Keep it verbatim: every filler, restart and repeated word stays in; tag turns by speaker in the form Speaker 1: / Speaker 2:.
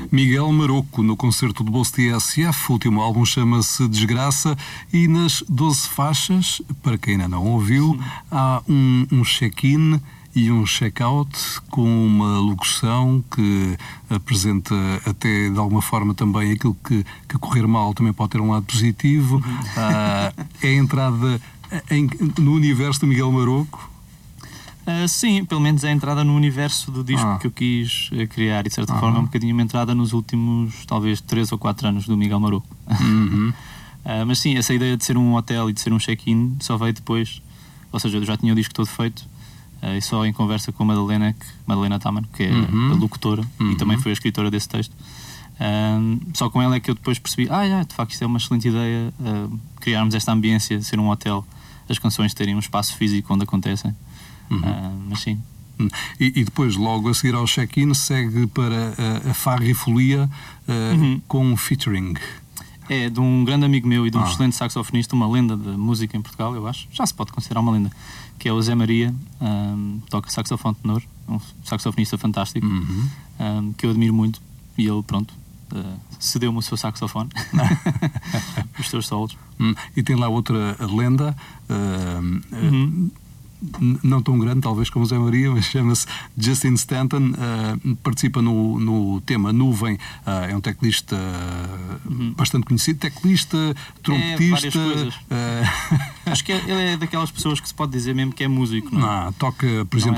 Speaker 1: Miguel Maroco, no concerto do Bolso T S F, o último álbum chama-se Desgraça, e nas doze faixas, para quem ainda não ouviu, há um, um check-in e um check-out com uma locução que apresenta até de alguma forma também aquilo que, que correr mal também pode ter um lado positivo. Uhum. Ah, é a entrada em, no universo do Miguel Maroco.
Speaker 2: Uh, sim, pelo menos é a entrada no universo do disco ah. que eu quis uh, criar e de certa ah. forma é um bocadinho uma entrada nos últimos talvez três ou quatro anos do Miguel Maroco.
Speaker 1: Uhum.
Speaker 2: uh, mas sim, essa ideia de ser um hotel e de ser um check-in só veio depois, ou seja, eu já tinha o disco todo feito uh, e só em conversa com a Madalena, que, Madalena Taman, que é uhum. a locutora uhum. e também foi a escritora desse texto. Uh, só com ela é que eu depois percebi, ah, yeah, de facto isto é uma excelente ideia, uh, criarmos esta ambiência, ser um hotel, as canções terem um espaço físico onde acontecem. Uhum. Uh, mas sim.
Speaker 1: E, e depois, logo a seguir ao check-in, segue para a, a Farra e Folia uh, uhum. com um featuring.
Speaker 2: É de um grande amigo meu e de um ah. excelente saxofonista, uma lenda da música em Portugal, eu acho, já se pode considerar uma lenda, que é o Zé Maria, um, toca saxofone tenor, um saxofonista fantástico, uhum. um, que eu admiro muito, e ele, pronto, uh, cedeu-me o seu saxofone, os seus solos.
Speaker 1: Hum. E tem lá outra lenda, uh, uhum. uh, não tão grande talvez como o Zé Maria, mas chama-se Justin Stanton, uh, participa no, no tema Nuvem, uh, é um teclista uh, uhum. bastante conhecido, teclista, trompetista,
Speaker 2: é, várias coisas. Uh... acho que é, ele é daquelas pessoas que se pode dizer mesmo que é músico, não é?
Speaker 1: Ah, toca, por
Speaker 2: não
Speaker 1: exemplo,